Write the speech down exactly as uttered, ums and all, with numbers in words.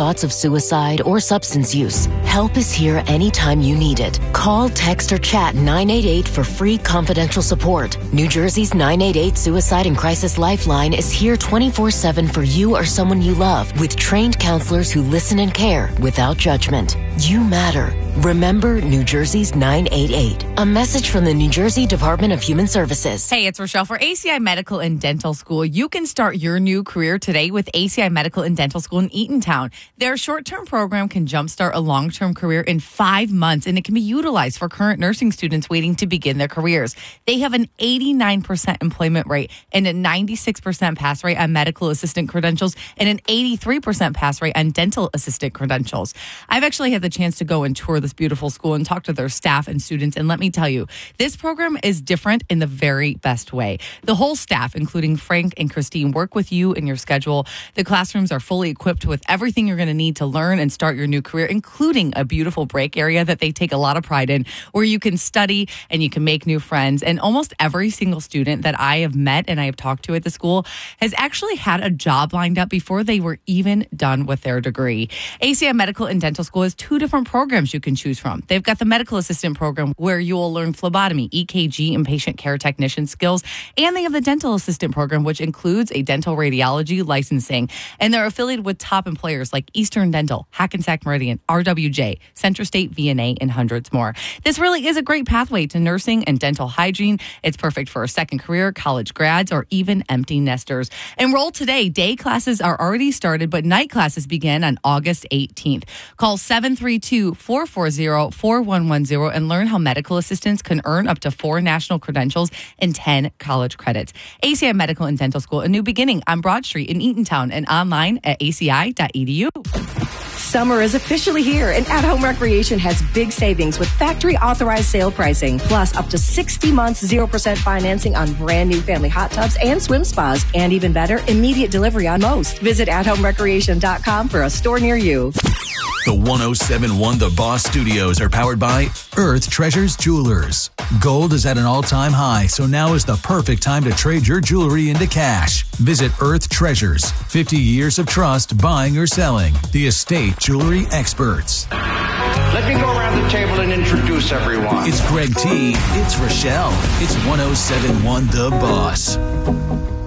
thoughts of suicide or substance use, help is here anytime you need it. Call, text, or chat nine eight eight for free confidential support. New Jersey's nine eight eight Suicide and Crisis Lifeline is here twenty-four seven for you or someone you love, with trained counselors who listen and care without judgment. You matter. Remember New Jersey's nine eight eight. A message from the New Jersey Department of Human Services. Hey, it's Rochelle for A C I Medical and Dental School. You can start your new career today with A C I Medical and Dental School in Eatontown. Their short-term program can jumpstart a long-term career in five months, and it can be utilized for current nursing students waiting to begin their careers. They have an eighty-nine percent employment rate and a ninety-six percent pass rate on medical assistant credentials and an eighty-three percent pass rate on dental assistant credentials. I've actually had the chance to go and tour this beautiful school and talk to their staff and students, and let me tell you, this program is different in the very best way. The whole staff, including Frank and Christine, work with you in your schedule. The classrooms are fully equipped with everything you're going to need to learn and start your new career, including a beautiful break area that they take a lot of pride in, where you can study and you can make new friends. And almost every single student that I have met and I have talked to at the school has actually had a job lined up before they were even done with their degree. A C I Medical and Dental School has two different programs you can choose from. They've got the medical assistant program where you will learn phlebotomy, E K G, and patient care technician skills. And they have the dental assistant program, which includes a dental radiology licensing. And they're affiliated with top employers like Eastern Dental, Hackensack Meridian, R W J, Central State V N A, and hundreds more. This really is a great pathway to nursing and dental hygiene. It's perfect for a second career, college grads, or even empty nesters. Enroll today. Day classes are already started, but night classes begin on August eighteenth. Call seven three two, four four zero, four one one zero and learn how medical assistants can earn up to four national credentials and ten college credits. A C I Medical and Dental School, a new beginning on Broad Street in Eatontown and online at a c i dot e d u. Summer is officially here, and At Home Recreation has big savings with factory authorized sale pricing, plus up to sixty months, zero percent financing on brand new family hot tubs and swim spas, and even better, immediate delivery on most. Visit at home recreation dot com for a store near you. The one oh seven point one The Boss Studios are powered by Earth Treasures Jewelers. Gold is at an all-time high, so now is the perfect time to trade your jewelry into cash. Visit Earth Treasures. fifty years of trust buying or selling. The estate jewelry experts. Let me go around the table and introduce everyone. It's Greg T. It's Rochelle. It's one oh seven point one The Boss.